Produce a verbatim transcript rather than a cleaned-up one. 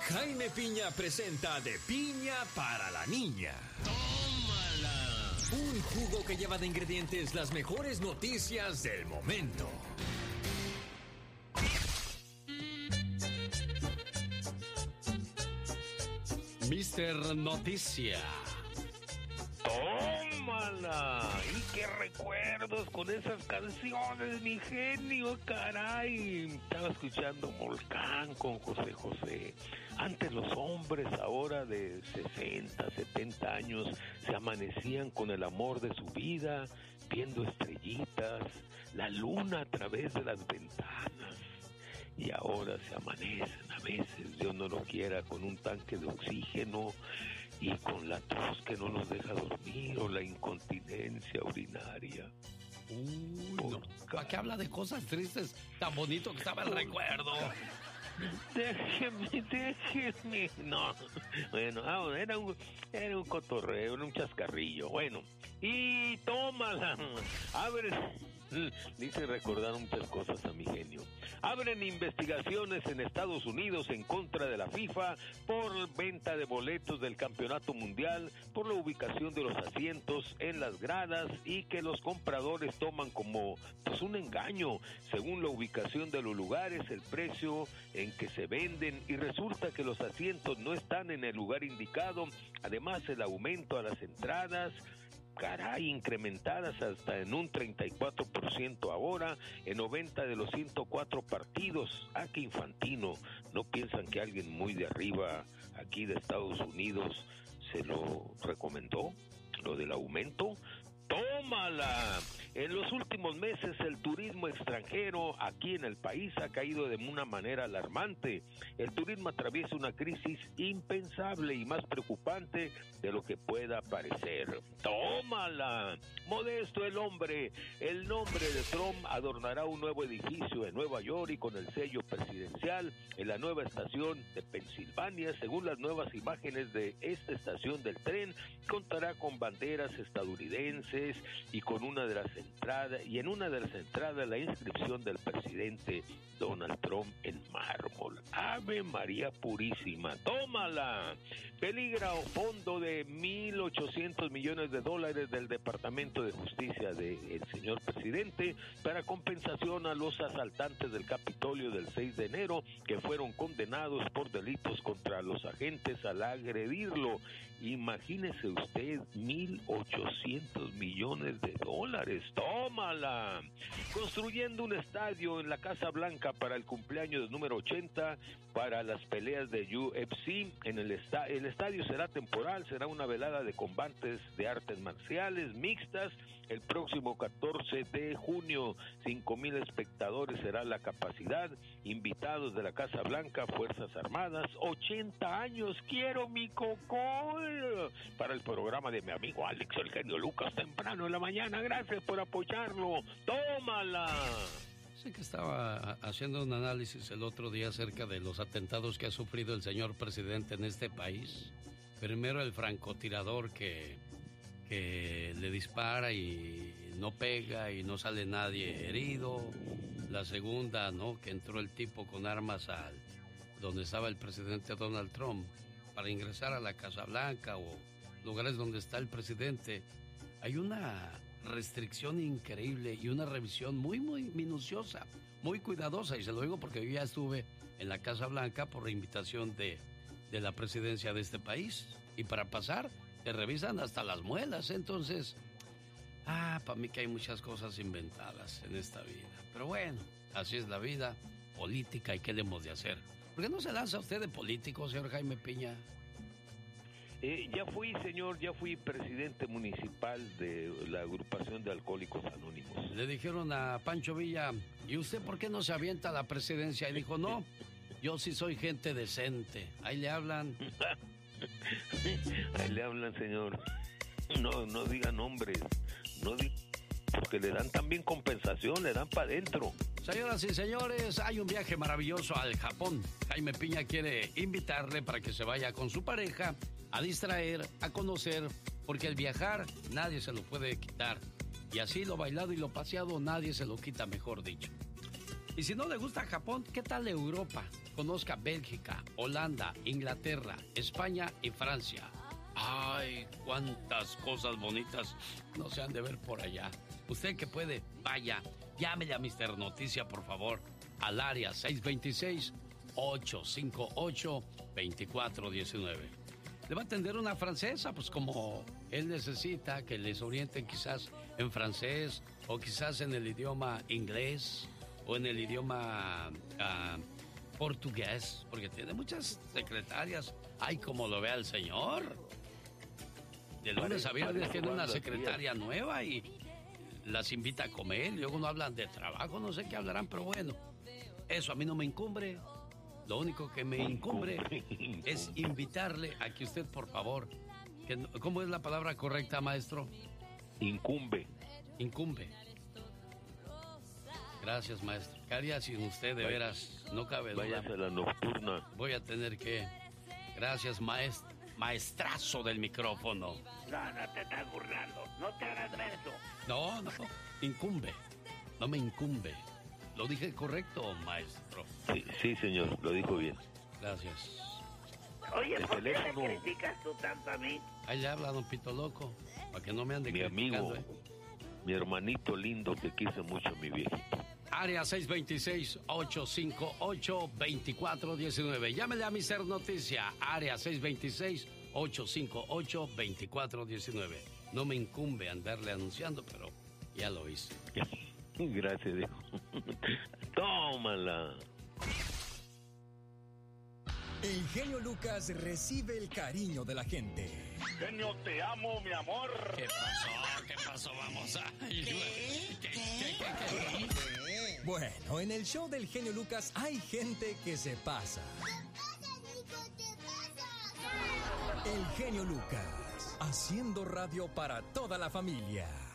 Jaime Piña presenta De Piña para la Niña. ¡Tómala! Un jugo que lleva de ingredientes las mejores noticias del momento. mister Noticia. ¡Tómala! ¡Y qué recuerdos con esas canciones, mi genio, caray! Estaba escuchando Volcán con José José. Antes los hombres, ahora de sesenta, setenta años, se amanecían con el amor de su vida, viendo estrellitas, la luna a través de las ventanas. Y ahora se amanecen a veces, Dios no lo quiera, con un tanque de oxígeno y con la tos que no los deja dormir o la incontinencia urinaria. Uy, no. ¿Para qué habla de cosas tristes? Tan bonito que estaba el recuerdo. Déjeme, déjeme. No, bueno, ah, era un, era un cotorreo, era un chascarrillo. Bueno, y tómala. Abre, dice recordar muchas cosas a mi genio. Abren investigaciones en Estados Unidos en contra de la FIFA por venta de boletos del campeonato mundial, por la ubicación de los asientos en las gradas y que los compradores toman como pues un engaño según la ubicación de los lugares, el precio en que se venden, y resulta que los asientos no están en el lugar indicado. Además, el aumento a las entradas, caray, incrementadas hasta en un treinta y cuatro por ciento ahora, en noventa de los ciento cuatro partidos. Ah, qué infantino. ¿No piensan que alguien muy de arriba aquí de Estados Unidos se lo recomendó, lo del aumento? ¡Tómala! En los últimos meses el turismo extranjero aquí en el país ha caído de una manera alarmante. El turismo atraviesa una crisis impensable y más preocupante de lo que pueda parecer. ¡Tómala! Modesto el hombre. El nombre de Trump adornará un nuevo edificio en Nueva York y con el sello presidencial en la nueva estación de Pensilvania. Según las nuevas imágenes de esta estación del tren, contará con banderas estadounidenses y con una de las entradas y en una de las entradas la inscripción del presidente Donald Trump en mármol. Ave María Purísima, tómala. Peligra fondo de mil ochocientos millones de dólares del Departamento de Justicia del señor presidente para compensación a los asaltantes del Capitolio del seis de enero que fueron condenados por delitos contra los agentes al agredirlo. Imagínese usted, mil ochocientos millones de dólares. ¡Tómala! Construyendo un estadio en la Casa Blanca para el cumpleaños número ochenta para las peleas de U F C. En el, esta- el estadio será temporal, será una velada de combates de artes marciales mixtas el próximo catorce de junio. Cinco mil espectadores será la capacidad. Invitados de la Casa Blanca, Fuerzas Armadas, ochenta años, quiero mi cocol. Para el programa de mi amigo Alex, el genio Lucas, temprano en la mañana. Gracias por apoyarlo. ¡Tómala! Sé que estaba haciendo un análisis el otro día acerca de los atentados que ha sufrido el señor presidente en este país. Primero el francotirador que, que le dispara y no pega y no sale nadie herido. La segunda, ¿no?, que entró el tipo con armas al donde estaba el presidente Donald Trump para ingresar a la Casa Blanca o lugares donde está el presidente. Hay una restricción increíble y una revisión muy, muy minuciosa, muy cuidadosa, y se lo digo porque yo ya estuve en la Casa Blanca por la invitación de, de la presidencia de este país, y para pasar te revisan hasta las muelas. Entonces, ah, para mí que hay muchas cosas inventadas en esta vida, pero bueno, así es la vida política. ¿Y qué le hemos de hacer? ¿Por qué no se lanza usted de político, señor Jaime Piña? Eh, ya fui, señor, ya fui presidente municipal de la agrupación de Alcohólicos Anónimos. Le dijeron a Pancho Villa, ¿y usted por qué no se avienta a la presidencia? Y dijo, no, yo sí soy gente decente. Ahí le hablan. Ahí le hablan, señor. No, no diga nombres. No diga, porque le dan también compensación, le dan para adentro. Señoras y señores, hay un viaje maravilloso al Japón. Jaime Piña quiere invitarle para que se vaya con su pareja a distraer, a conocer, porque el viajar nadie se lo puede quitar. Y así lo bailado y lo paseado nadie se lo quita, mejor dicho. Y si no le gusta Japón, ¿qué tal Europa? conozca Bélgica, Holanda, Inglaterra, España y Francia. ¡Ay, cuántas cosas bonitas no se han de ver por allá! Usted que puede, vaya, llámele a mister Noticia, por favor, al área seis dos seis, ocho cinco ocho, dos cuatro uno nueve. Le va a atender una francesa, pues como él necesita que les orienten quizás en francés o quizás en el idioma inglés o en el idioma uh, portugués, porque tiene muchas secretarias. ¡Ay, como lo vea el señor! De lunes a viernes tiene una secretaria nueva y las invita a comer. Luego no hablan de trabajo, no sé qué hablarán, pero bueno, eso a mí no me incumbe. Lo único que me incumbe es invitarle a que usted, por favor, que, ¿cómo es la palabra correcta, maestro? Incumbe. Incumbe. Gracias, maestro. ¿Qué haría sin usted, de veras? No cabe duda. Váyase a la nocturna. Voy a tener que... Gracias, maestro. Maestrazo del micrófono. No, no te estás burlando. No te hagas menso. No, no. Incumbe. No me incumbe. ¿Lo dije correcto, maestro? Sí, sí, señor. Lo dijo bien. Gracias. Oye, El ¿por teléfono... qué me criticas tú tanto a mí? Ahí le habla don Pito Loco. Para que no me ande Mi criticando, amigo, ¿eh? mi hermanito lindo que quise mucho, mi viejito. Área seis dos seis, ocho cinco ocho, dos cuatro uno nueve. Llámele a mister Noticia. Área seis dos seis, ocho cinco ocho, dos cuatro uno nueve. No me incumbe andarle anunciando, pero ya lo hice. Gracias, Dios. Tómala. El genio Lucas recibe el cariño de la gente. Genio, te amo, mi amor. ¿Qué pasó? ¿Qué pasó? Vamos a... ¿Qué? ¿Qué? ¿Qué? ¿Qué? ¿Qué? Bueno, en el show del genio Lucas hay gente que se pasa. El genio Lucas, haciendo radio para toda la familia.